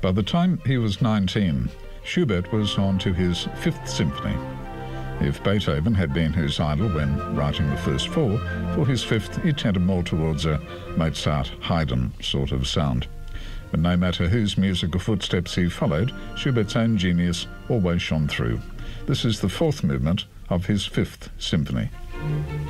By the time he was 19, Schubert was on to his Fifth Symphony. If Beethoven had been his idol when writing the first four, for his fifth he tended more towards a Mozart-Haydn sort of sound. But no matter whose musical footsteps he followed, Schubert's own genius always shone through. This is the fourth movement of his Fifth Symphony.